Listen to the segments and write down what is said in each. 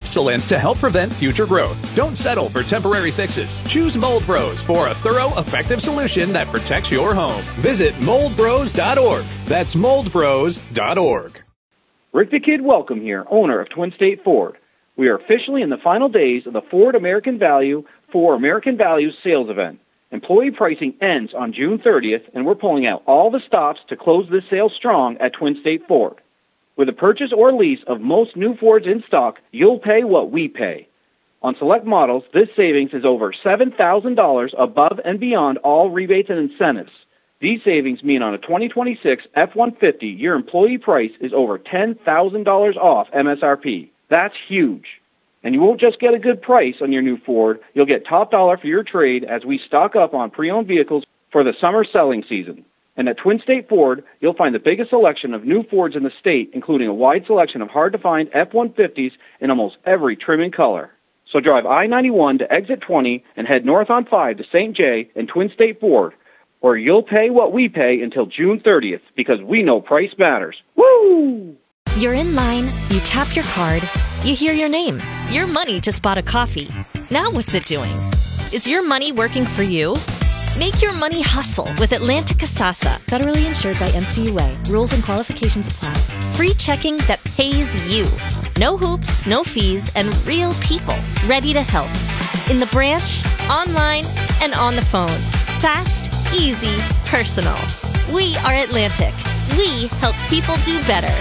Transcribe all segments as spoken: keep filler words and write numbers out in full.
excellent to help prevent future growth. Don't settle for temporary fixes. Choose Mold Bros for a thorough, effective solution that protects your home. Visit mold bros dot org. That's mold bros dot org. Rick the Kid Welcome here, owner of Twin State Ford. We are officially in the final days of the Ford American Value for American Values sales event. Employee pricing ends on June thirtieth, and we're pulling out all the stops to close this sale strong at Twin State Ford. With a purchase or lease of most new Fords in stock, you'll pay what we pay. On select models, this savings is over seven thousand dollars above and beyond all rebates and incentives. These savings mean on a twenty twenty-six F one fifty, your employee price is over ten thousand dollars off M S R P. That's huge. And you won't just get a good price on your new Ford, you'll get top dollar for your trade as we stock up on pre-owned vehicles for the summer selling season. And at Twin State Ford, you'll find the biggest selection of new Fords in the state, including a wide selection of hard-to-find F one fifties in almost every trim and color. So drive I ninety-one to exit twenty and head north on five to Saint Jay and Twin State Ford, or you'll pay what we pay until June thirtieth, because we know price matters. Woo! You're in line, you tap your card, you hear your name. Your money just bought a coffee. Now what's it doing? Is your money working for you? Make your money hustle with Atlantic Kasasa. Federally insured by N C U A. Rules and qualifications apply. Free checking that pays you. No hoops, no fees, and real people ready to help. In the branch, online, and on the phone. Fast, easy, personal. We are Atlantic. We help people do better.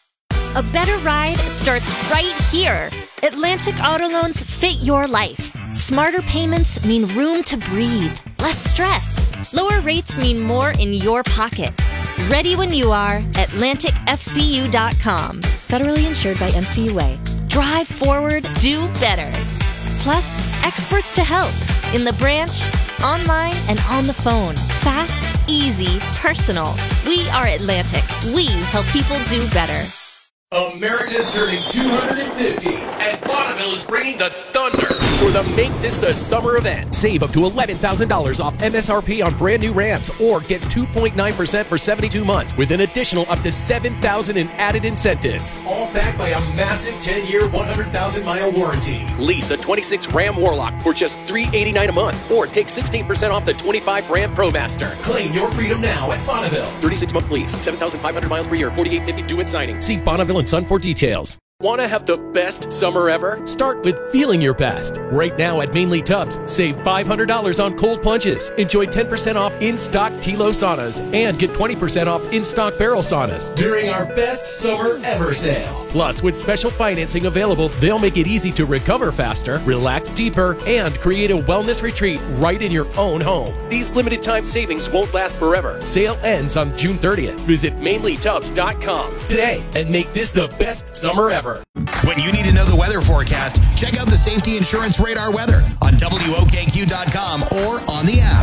A better ride starts right here. Atlantic Auto Loans fit your life. Smarter payments mean room to breathe, less stress. Lower rates mean more in your pocket. Ready when you are, Atlantic F C U dot com. Federally insured by N C U A. Drive forward, do better. Plus, experts to help. In the branch, online, and on the phone. Fast, easy, personal. We are Atlantic. We help people do better. America's turning two hundred fifty, and Bonneville is bringing the thunder for the Make This the Summer event. Save up to eleven thousand dollars off M S R P on brand new Rams, or get two point nine percent for seventy-two months with an additional up to seven thousand dollars in added incentives. All backed by a massive ten-year, one hundred thousand mile warranty. Lease a twenty-six Ram Warlock for just three hundred eighty-nine dollars a month, or take sixteen percent off the twenty-five Ram ProMaster. Claim your freedom now at Bonneville. thirty-six month lease, seven thousand five hundred miles per year, forty-eight fifty due at signing. See Bonneville and Son for details. Want to have the best summer ever? Start with feeling your best. Right now at Mainly Tubs, save five hundred dollars on cold plunges. Enjoy ten percent off in-stock Tilo saunas and get twenty percent off in-stock barrel saunas during our best summer ever sale. Plus, with special financing available, they'll make it easy to recover faster, relax deeper, and create a wellness retreat right in your own home. These limited time savings won't last forever. Sale ends on June thirtieth. Visit mainly tubs dot com today and make this the best summer ever. When you need to know the weather forecast, check out the Safety Insurance Radar weather on W O K Q dot com or on the app.